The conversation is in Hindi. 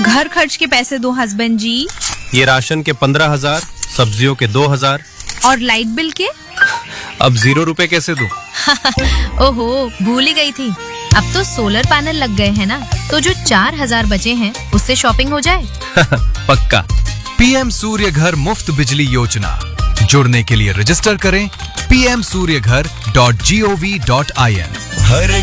घर खर्च के पैसे दो हस्बैंड जी। ये राशन के 15,000, सब्जियों के 2,000 और लाइट बिल के? अब 0 रुपए कैसे दूं? ओहो, भूल ही गई थी। अब तो सोलर पैनल लग गए हैं ना, तो जो 4,000 बचे हैं उससे शॉपिंग हो जाए। पक्का। पीएम सूर्य घर मुफ्त बिजली योजना, जुड़ने के लिए रजिस्टर करें pmsuryaghar.gov.in। हर